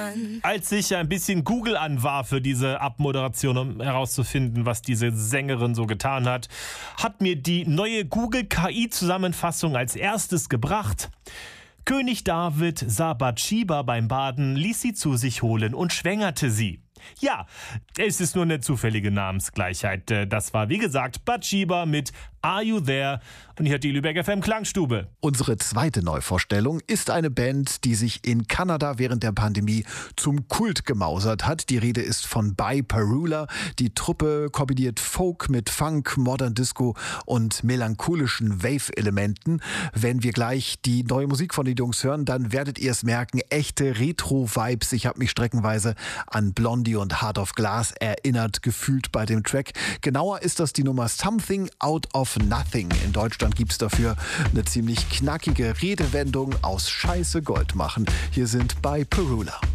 Als ich ein bisschen Google an war für diese Abmoderation, um herauszufinden, was diese Sängerin so getan hat, hat mir die neue Google-KI-Zusammenfassung als erstes gebracht. König David sah Bathscheba beim Baden, ließ sie zu sich holen und schwängerte sie. Ja, es ist nur eine zufällige Namensgleichheit. Das war, wie gesagt, Bathscheba mit Are You There? Und hier hat die Lübeck FM Klangstube. Unsere zweite Neuvorstellung ist eine Band, die sich in Kanada während der Pandemie zum Kult gemausert hat. Die Rede ist von By Parula. Die Truppe kombiniert Folk mit Funk, Modern Disco und melancholischen Wave-Elementen. Wenn wir gleich die neue Musik von den Jungs hören, dann werdet ihr es merken, echte Retro-Vibes. Ich habe mich streckenweise an Blondie und Heart of Glass erinnert, gefühlt bei dem Track. Genauer ist das die Nummer Something Out of Nothing. In Deutschland gibt's dafür eine ziemlich knackige Redewendung aus Scheiße Gold machen. Hier sind By Parula.